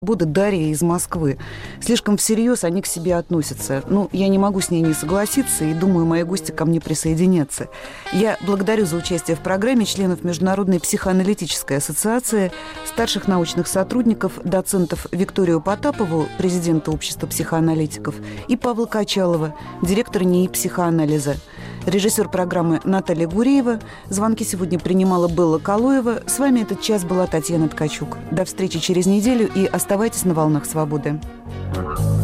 Свобода Дарья из Москвы. Слишком всерьез они к себе относятся. Я не могу с ней не согласиться, и думаю, мои гости ко мне присоединятся. Я благодарю за участие в программе членов Международной психоаналитической ассоциации, старших научных сотрудников, доцентов Викторию Потапову, президента Общества психоаналитиков, и Павла Качалова, директора НИИ психоанализа. Режиссер программы Наталья Гуреева. Звонки сегодня принимала Белла Калоева. С вами этот час была Татьяна Ткачук. До встречи через неделю и оставайтесь на волнах свободы.